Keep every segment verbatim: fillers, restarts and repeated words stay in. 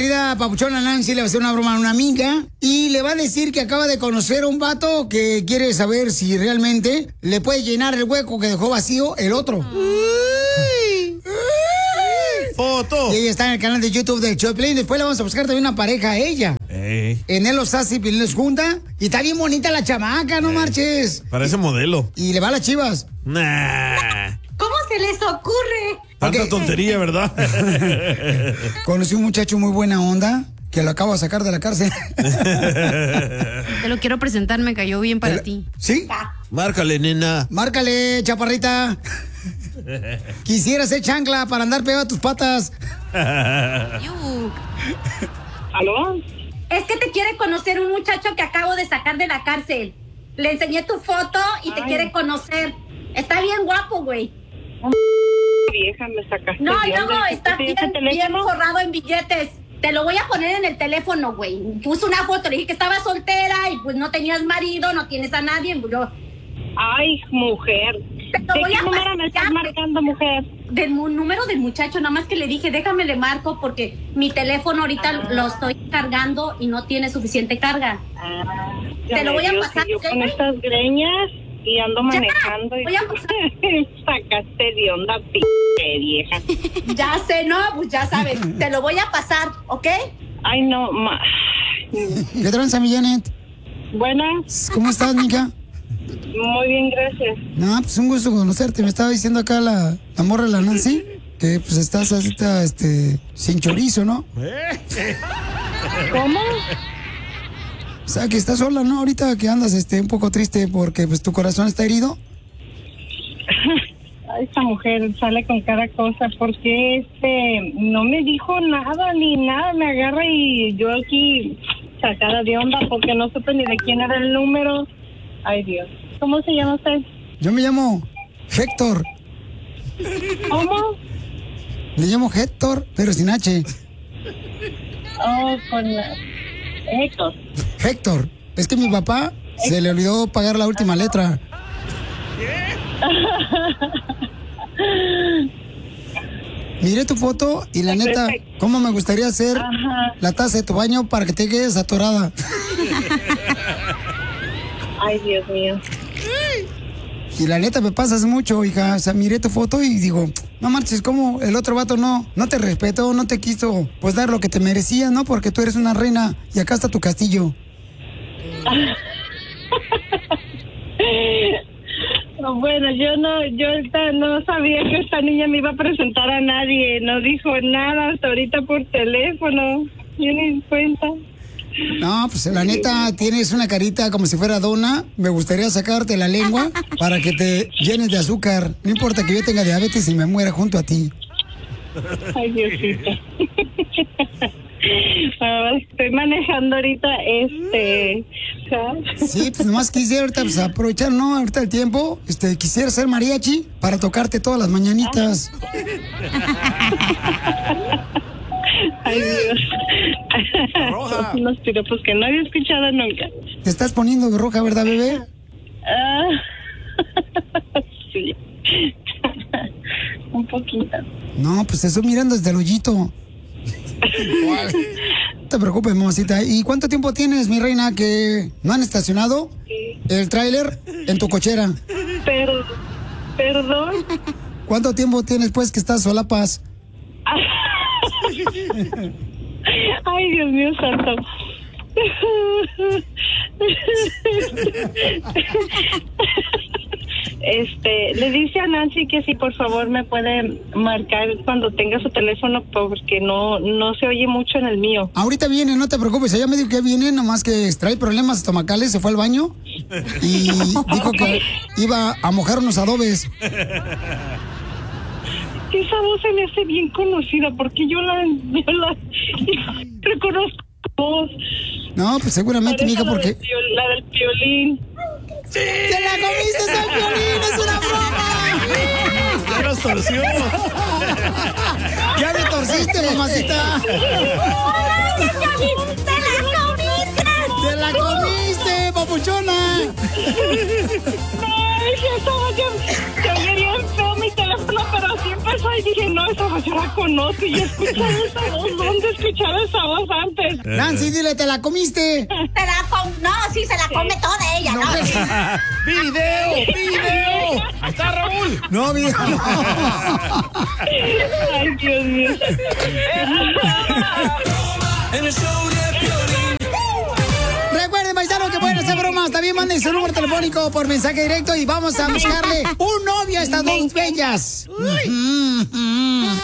querida papuchona Nancy le va a hacer una broma a una amiga y le va a decir que acaba de conocer a un vato que quiere saber si realmente le puede llenar el hueco que dejó vacío el otro. Uy. Foto. Y ella está en el canal de YouTube de Choplin. Después le vamos a buscar también una pareja a ella. Ey. En él los hace y los junta. Y está bien bonita la chamaca, no Ey. marches. Parece modelo. Y le va a las Chivas. Nah. ¿Cómo se les ocurre? Tanta okay. tontería, ¿verdad? Conocí un muchacho muy buena onda que lo acabo de sacar de la cárcel. Te lo quiero presentar, me cayó bien para ¿El? ti. ¿Sí? Márcale, nena. Márcale, chaparrita. Quisiera ser chancla para andar pegado a tus patas. ¿Aló? Es que te quiere conocer un muchacho que acabo de sacar de la cárcel. Le enseñé tu foto y Ay. te quiere conocer. Está bien guapo, güey. Vieja, me sacaste. No, no, está bien, bien forrado en billetes. Te lo voy a poner en el teléfono, güey. Puse una foto, le dije que estaba soltera y pues no tenías marido, no tienes a nadie. Yo... Ay, mujer. Te lo ¿De voy qué a número me estás marcando, mujer? Del número del muchacho, nada más que le dije, déjame le marco porque mi teléfono ahorita ah. lo estoy cargando y no tiene suficiente carga. Ah, Te lo voy a Dios, pasar. Yo con estas greñas y ando manejando y voy a pasar. Sacaste de onda, p*** vieja. Ya sé, no, pues ya sabes, te lo voy a pasar, ¿ok? Ay, no, ma... ¿Qué tranza, mi Janet? Buenas. ¿Cómo estás, mija? Muy bien, gracias. No, pues un gusto conocerte. Me estaba diciendo acá la, la morra de la Nancy que pues estás ahorita, este, sin chorizo, ¿no? ¿Cómo? O sea, que estás sola, ¿no? Ahorita que andas, este, un poco triste porque, pues, tu corazón está herido. Esta mujer sale con cada cosa porque, este, no me dijo nada ni nada. Me agarra y yo aquí sacada de onda porque no supe ni de quién era el número. Ay, Dios. ¿Cómo se llama usted? Yo me llamo Héctor. ¿Cómo? Me llamo Héctor, pero sin H. Oh, con la... Héctor. Héctor. Es que mi papá Héctor. se le olvidó pagar la última letra. Miré tu foto y la neta, ¿cómo me gustaría hacer Ajá. la taza de tu baño para que te quedes atorada? Ay, Dios mío. Y la neta me pasas mucho, hija. O sea, miré tu foto y digo, no marches, ¿cómo el otro vato no, no te respetó, no te quiso pues dar lo que te merecía, ¿no? Porque tú eres una reina y acá está tu castillo. Bueno, yo no, yo esta, no sabía que esta niña me iba a presentar a nadie. No dijo nada hasta ahorita por teléfono. Yo ni cuenta. No, pues la neta tienes una carita como si fuera dona. Me gustaría sacarte la lengua para que te llenes de azúcar. No importa que yo tenga diabetes y me muera junto a ti. Ay, Diosito. Estoy manejando ahorita este... Sí, pues nomás quisiera ahorita pues, aprovechar, ¿no? Ahorita el tiempo. Este, quisiera ser mariachi para tocarte todas las mañanitas. Ay, Dios. Roja. Unos piropos que no había escuchado nunca. Te estás poniendo roja, ¿verdad, bebé? Ah, sí. Un poquito. No, pues te estoy mirando desde el hoyito. No te preocupes, mamacita. ¿Y cuánto tiempo tienes, mi reina, que no han estacionado sí. el tráiler en tu cochera? Pero, perdón. ¿Cuánto tiempo tienes, pues, que estás solapas? Ay, Dios mío santo. Este, le dice a Nancy que si por favor me puede marcar cuando tenga su teléfono porque no no se oye mucho en el mío. Ahorita viene, no te preocupes, ella me dijo que viene, nomás que trae problemas estomacales, se fue al baño y dijo que iba a mojar unos adobes. Esa voz se me hace bien conocida porque yo la, yo la reconozco voz. No, pues seguramente, mija, porque... La del, viol, la del violín. ¡Sí! ¡Te la comiste, ese violín! ¡Es una broma! ¡Ya los torció! ¡Ya me torciste, mamacita! ¡Te la comiste! ¡Te la comiste, papuchona! No, es que estaba yo... Se oye bien feo mi teléfono, pero siempre hermosa. Y dije, no, esa voz yo la conozco. Y he escuchado esa voz. ¿Dónde he escuchado esa voz antes? Nancy, dile, ¿te la comiste? Se la com no, sí, se la come toda ella, ¿no? ¡Video! ¡Video! ¡Ahí está, Raúl! No, video, no. Ay, Dios mío. Recuerden, paisanos, que pueden hacer bromas. También manden su número telefónico por mensaje directo y vamos a buscarle un novio a estas dos bellas. Mm -hmm.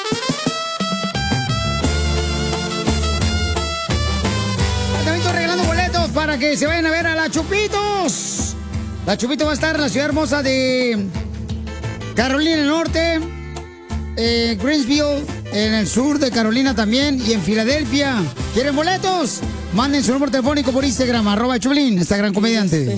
También estoy regalando boletos para que se vayan a ver a la Chupitos. La Chupitos va a estar en la ciudad hermosa de Carolina del Norte, eh, Greensville, en el sur de Carolina también, y en Filadelfia. ¿Quieren boletos? Manden su número telefónico por Instagram, arroba Choplin, esta gran comediante.